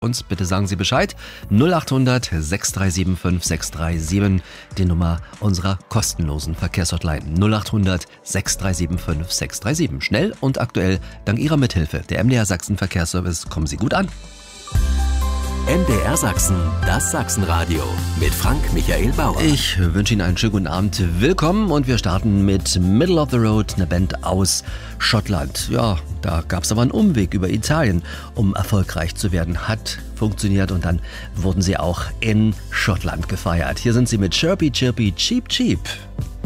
uns, bitte sagen Sie Bescheid. 0800 637 5637, die Nummer unserer kostenlosen Verkehrshotline. 0800 637 5637. Schnell und aktuell, dank Ihrer Mithilfe. Der MDR Sachsen Verkehrsservice, kommen Sie gut an. MDR Sachsen, das Sachsenradio mit Frank Michael Bauer. Ich wünsche Ihnen einen schönen guten Abend. Willkommen und wir starten mit Middle of the Road, eine Band aus Schottland. Ja, da gab es aber einen Umweg über Italien, um erfolgreich zu werden. Hat funktioniert und dann wurden sie auch in Schottland gefeiert. Hier sind sie mit Chirpy Chirpy Cheep Cheep.